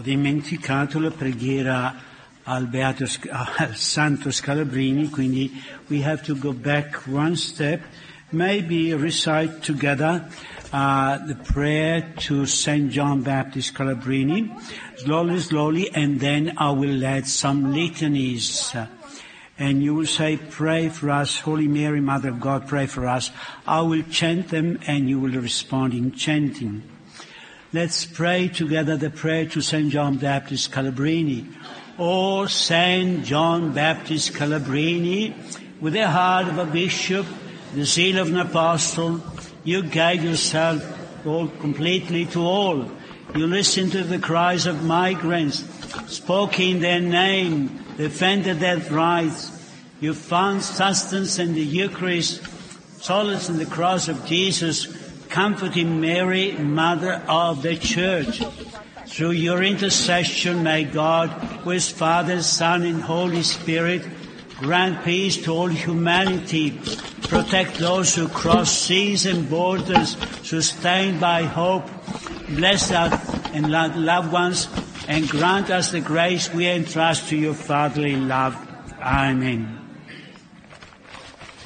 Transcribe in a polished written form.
dimenticato la preghiera al Santo Scalabrini, quindi we have to go back one step, maybe recite together the prayer to St. John Baptist Scalabrini, slowly, and then I will add some litanies. And you will say, pray for us, Holy Mary, Mother of God, pray for us. I will chant them and you will respond in chanting. Let's pray together the prayer to St. John Baptist Scalabrini. O St. John Baptist Scalabrini, with the heart of a bishop, the zeal of an apostle, you gave yourself all completely to all. You listened to the cries of migrants, spoke in their name, defended their rights. You found sustenance in the Eucharist, solace in the cross of Jesus, comfort in Mary, Mother of the Church. Through your intercession, may God, who is Father, Son, and Holy Spirit, grant peace to all humanity, protect those who cross seas and borders, sustained by hope, bless us and loved ones, and grant us the grace we entrust to your fatherly love. Amen.